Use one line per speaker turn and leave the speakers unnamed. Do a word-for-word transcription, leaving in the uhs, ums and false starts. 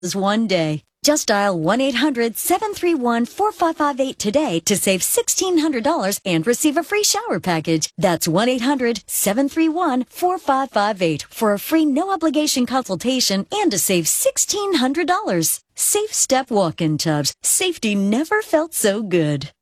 one day. Just dial one eight hundred seven three one four five five eight today to save sixteen hundred dollars and receive a free shower package. That's one eight hundred seven three one four five five eight for a free no-obligation consultation and to save sixteen hundred dollars. Safe Step walk-in tubs. Safety never felt so good.